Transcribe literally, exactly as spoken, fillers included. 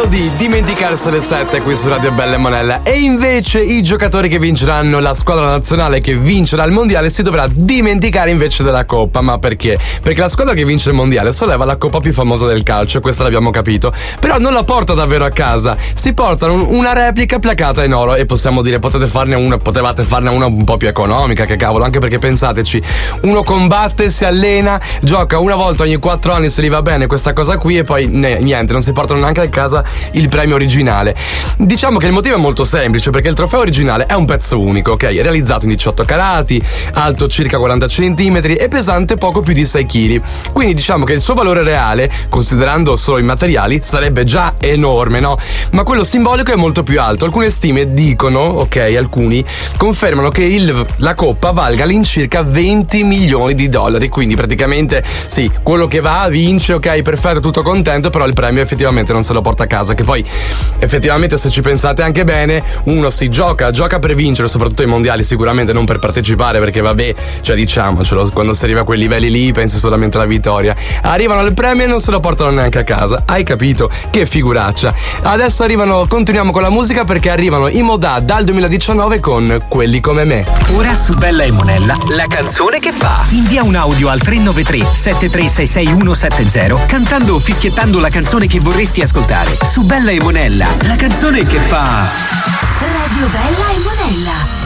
di dimenticarsene sette qui su Radio Bella e Monella. E invece i giocatori che vinceranno, la squadra nazionale che vincerà il mondiale, si dovrà dimenticare invece della coppa. Ma perché? Perché la squadra che vince il mondiale solleva la coppa più famosa del calcio, questa l'abbiamo capito, però non la porta davvero a casa, si portano un, una replica placata in oro. E possiamo dire, potete farne una, potevate farne una un po' più economica, che cavolo, anche perché pensateci, uno combatte, si allena, gioca una volta ogni quattro anni se gli va bene questa cosa qui, e poi ne, niente, non si portano neanche a casa il premio originale. Diciamo che il motivo è molto semplice, perché il trofeo originale è un pezzo unico, ok? Realizzato in diciotto carati, alto circa quaranta centimetri e pesante poco più di sei chili. Quindi diciamo che il suo valore reale, considerando solo i materiali, sarebbe già enorme, no? Ma quello simbolico è molto più alto. Alcune stime dicono, ok, alcuni confermano che il, la coppa valga all'incirca venti milioni di dollari. Quindi praticamente sì, quello che va vince, ok, perfetto, tutto contento, però il premio effettivamente non se lo porta a casa. Che poi effettivamente, se ci pensate anche bene, uno si gioca, gioca per vincere, soprattutto ai mondiali, sicuramente non per partecipare, perché vabbè, cioè diciamocelo, quando si arriva a quei livelli lì pensi solamente alla vittoria. Arrivano al premio e non se lo portano neanche a casa. Hai capito? Che figuraccia. Adesso arrivano, continuiamo con la musica, perché arrivano i Modà dal duemiladiciannove con Quelli come me. Ora su Bella e Monella, la canzone che fa. Invia un audio al tre nove tre sette tre sei sei uno sette zero cantando o fischiettando la canzone che vorresti ascoltare. Su Bella e Monella, la canzone che fa. Radio Bella e Monella.